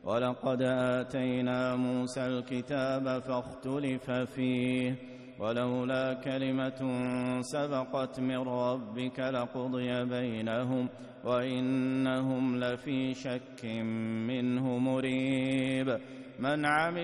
ولقد آتينا موسى الكتاب فاختلف فيه ولولا كلمة سبقت من ربك لقضي بينهم وإنهم لفي شك منه مريب. من عمل